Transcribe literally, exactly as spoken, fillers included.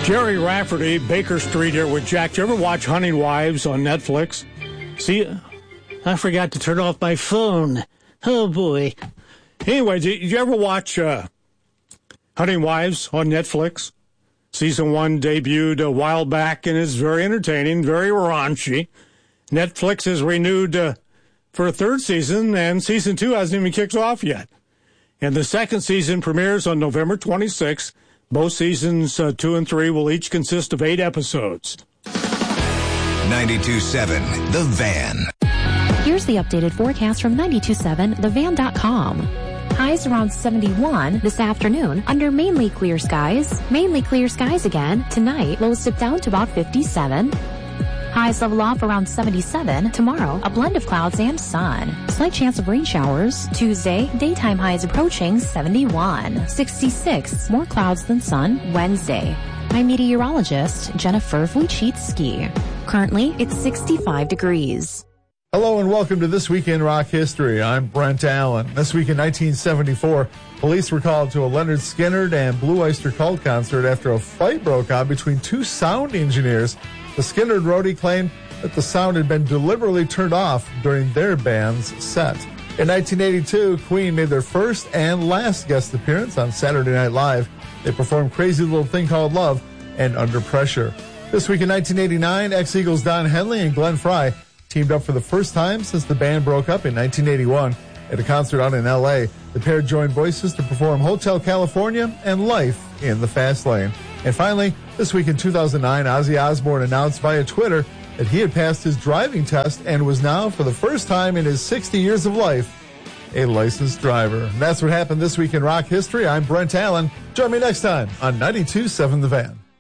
Jerry Rafferty, Baker Street here with Jack. Did you ever watch Hunting Wives on Netflix? See, I forgot to turn off my phone. Oh, boy. Anyway, did you ever watch uh, Hunting Wives on Netflix? Season one debuted a while back and is very entertaining, very raunchy. Netflix has renewed uh, for a third season, and season two hasn't even kicked off yet. And the second season premieres on November twenty-sixth. Both seasons uh, two and three will each consist of eight episodes. ninety-two point seven The Van. Here's the updated forecast from ninety-two point seven the van dot com. Highs around seventy-one this afternoon under mainly clear skies. Mainly clear skies again. Tonight, lows dip down to about fifty-seven. Highs level off around seventy-seven. Tomorrow, a blend of clouds and sun. Slight chance of rain showers. Tuesday, daytime highs approaching seventy-one. sixty-six. More clouds than sun. Wednesday. I'm meteorologist Jennifer Wojcicki. Currently, it's sixty-five degrees. Hello and welcome to This Week in Rock History. I'm Brent Allen. This week in nineteen seventy-four, police were called to a Leonard Skinner and Blue Oyster Cult concert after a fight broke out between two sound engineers. The Skinner roadie claimed that the sound had been deliberately turned off during their band's set. In nineteen eighty-two, Queen made their first and last guest appearance on Saturday Night Live. They performed Crazy Little Thing Called Love and Under Pressure. This week in nineteen eighty-nine, ex-Eagles Don Henley and Glenn Frey teamed up for the first time since the band broke up in nineteen eighty-one. At a concert out in L A, the pair joined voices to perform Hotel California and Life in the Fast Lane. And finally, this week in two thousand nine, Ozzy Osbourne announced via Twitter that he had passed his driving test and was now, for the first time in his sixty years of life, a licensed driver. And that's what happened this week in rock history. I'm Brent Allen. Join me next time on ninety-two point seven The Van.